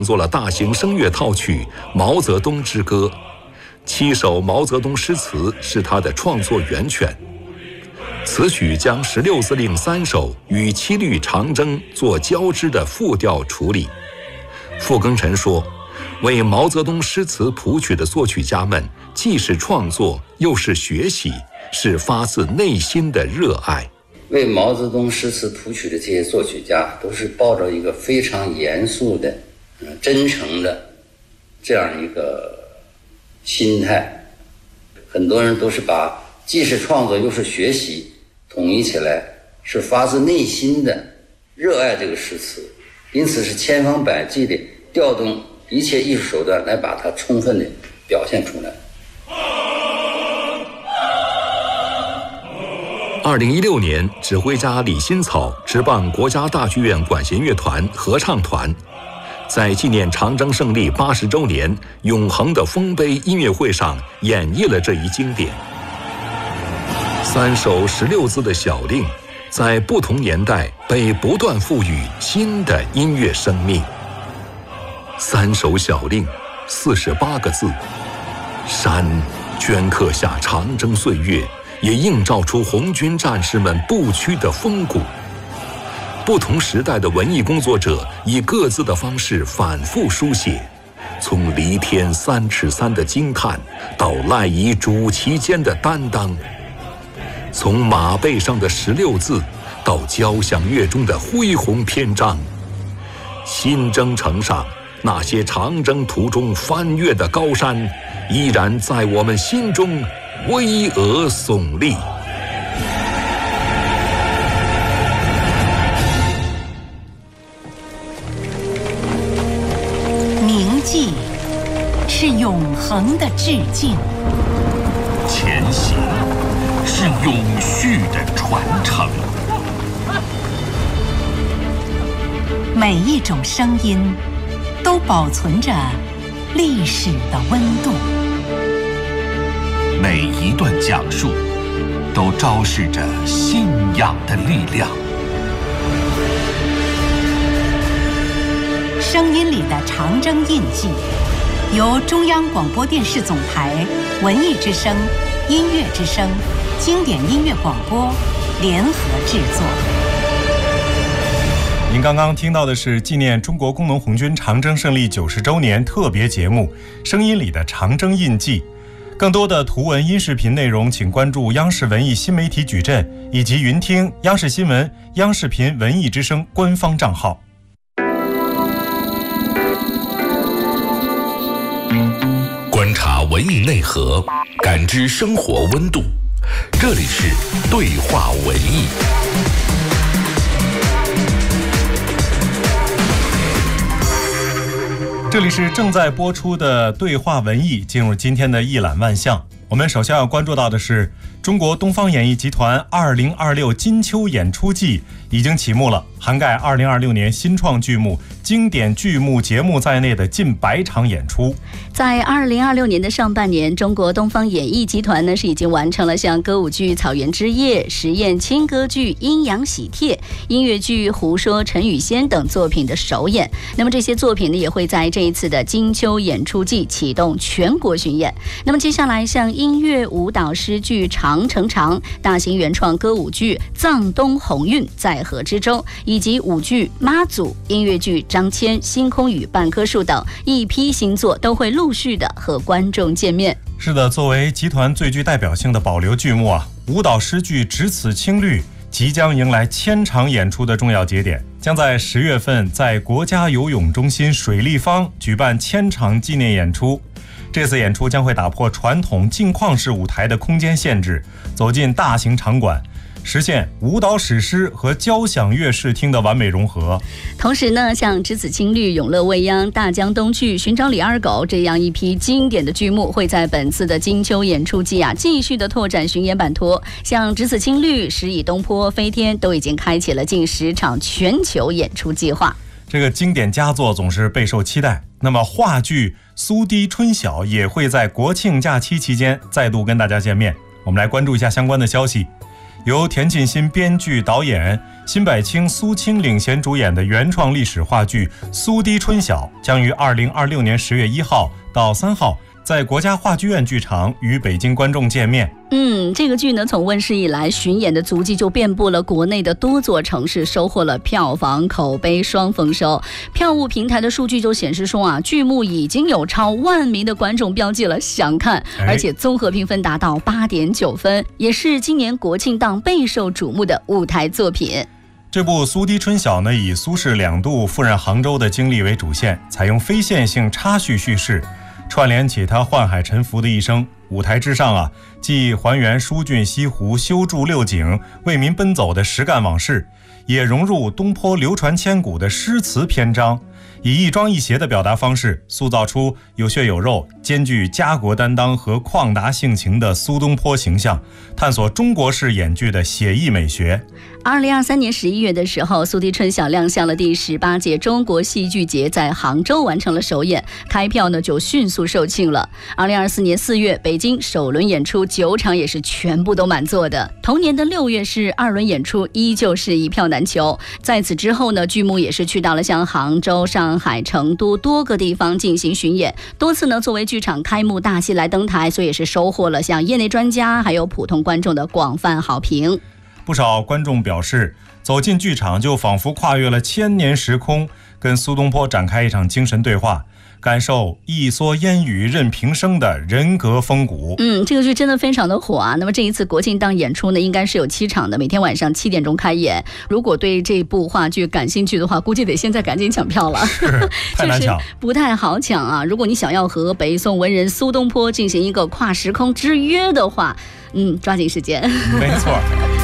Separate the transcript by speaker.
Speaker 1: 作了大型声乐套曲《毛泽东之歌》，7首毛泽东诗词是他的创作源泉。此曲将16字令3首与7律长征做交织的复调处理。傅庚辰说，为毛泽东诗词谱曲的作曲家们，既是创作，又是学习，是发自内心的热爱。
Speaker 2: 为毛泽东诗词谱曲的这些作曲家，都是抱着一个非常严肃的、真诚的这样一个心态。很多人都是把既是创作又是学习统一起来，是发自内心的热爱这个诗词，因此是千方百计的调动一切艺术手段来把它充分的表现出来。
Speaker 1: 2016年，指挥家李新草执棒国家大剧院管弦乐团合唱团，在纪念长征胜利80周年永恒的丰碑音乐会上演绎了这一经典。3首16字的小令，在不同年代被不断赋予新的音乐生命。3首小令，48个字，山镌刻下长征岁月，也映照出红军战士们不屈的风骨。不同时代的文艺工作者以各自的方式反复书写，从离天3尺3的惊叹，到赖以主旗间的担当；从马背上的16字，到交响乐中的恢宏篇章。新征程上那些长征途中翻越的高山，依然在我们心中巍峨耸立。
Speaker 3: 铭记是永恒的致敬，
Speaker 4: 前行是永续的传承。
Speaker 3: 每一种声音都保存着历史的温度，
Speaker 4: 每一段讲述都昭示着信仰的力量。
Speaker 3: 声音里的长征印记，由中央广播电视总台、文艺之声、音乐之声、经典音乐广播联合制作。
Speaker 5: 您刚刚听到的是纪念中国工农红军长征胜利90周年特别节目《声音里的长征印记》。更多的图文音视频内容，请关注央视文艺新媒体矩阵以及云听央视新闻、央视频文艺之声官方账号。
Speaker 4: 观察文艺内核，感知生活温度。这里是对话文艺。
Speaker 5: 这里是正在播出的对话文艺，进入今天的一览万象。我们首先要关注到的是中国东方演艺集团2026金秋演出季已经启幕了，涵盖2026年新创剧目、经典剧目节目在内的近100场演出。
Speaker 6: 在2026年的上半年，中国东方演艺集团呢是已经完成了像歌舞剧《草原之夜》、实验轻歌剧《阴阳喜帖》、音乐剧《胡说陈雨仙》等作品的首演。那么这些作品呢也会在这一次的金秋演出季启动全国巡演。那么接下来像音乐舞蹈诗剧《长城长》、大型原创歌舞剧《藏东鸿运在河之洲》，以及舞剧《妈祖》、音乐剧《张骞》、《星空与半棵树》等一批新作都会陆续的和观众见面。
Speaker 5: 是的，作为集团最具代表性的保留剧目啊，舞蹈诗剧《只此青绿》即将迎来1000场演出的重要节点，将在10月份在国家游泳中心水立方举办1000场纪念演出。这次演出将会打破传统镜框式舞台的空间限制，走进大型场馆，实现舞蹈史诗和交响乐视听的完美融合。
Speaker 6: 同时呢，像《只此青绿》、《永乐未央》、《大江东去》、《寻找李二狗》这样一批经典的剧目，会在本次的金秋演出季继续的拓展巡演版图。像《只此青绿》、《十里东坡》、《飞天》都已经开启了近10场全球演出计划。
Speaker 5: 这个经典佳作总是备受期待。那么话剧《苏堤春晓》也会在国庆假期期间再度跟大家见面。我们来关注一下相关的消息。 由田沁鑫编剧导演，辛柏青、苏青领衔主演的原创历史话剧《苏堤春晓》将于2026年10月1号到3号在国家话剧院剧场与北京观众见面。
Speaker 6: 这个剧呢，从问世以来，巡演的足迹就遍布了国内的多座城市，收获了票房、口碑双丰收。票务平台的数据就显示说啊，剧目已经有超10000名的观众标记了想看，而且综合评分达到8.9分，也是今年国庆档备受瞩目的舞台作品。
Speaker 5: 这部《苏堤春晓》呢，以苏轼2度赴任杭州的经历为主线，采用非线性插叙叙事，串联起他宦海沉浮的一生。舞台之上啊，既还原疏浚西湖修筑六景、为民奔走的实干往事，也融入东坡流传千古的诗词篇章，以一庄一谐的表达方式，塑造出有血有肉、兼具家国担当和旷达性情的苏东坡形象，探索中国式演剧的写意美学。
Speaker 6: 2023年11月的时候，《苏堤春晓》亮相了第18届中国戏剧节，在杭州完成了首演，开票呢就迅速售罄了。2024年4月，北京首轮演出9场也是全部都满座的。同年的6月是2轮演出，依旧是一票难求。在此之后呢，剧目也是去到了像杭州、上海、成都多个地方进行巡演，多次呢作为剧场开幕大戏来登台，所以也是收获了像业内专家还有普通观众的广泛好评。
Speaker 5: 不少观众表示，走进剧场就仿佛跨越了1000年时空，跟苏东坡展开一场精神对话，感受一蓑烟雨任平生的人格风骨。
Speaker 6: 这个剧真的非常的火啊。那么这一次国庆档演出呢，应该是有7场的，每天晚上7点钟开演。如果对这部话剧感兴趣的话，估计得现在赶紧抢票了，
Speaker 5: 太难抢，
Speaker 6: 就是不太好抢啊。如果你想要和北宋文人苏东坡进行一个跨时空之约的话，抓紧时间。
Speaker 5: 没错。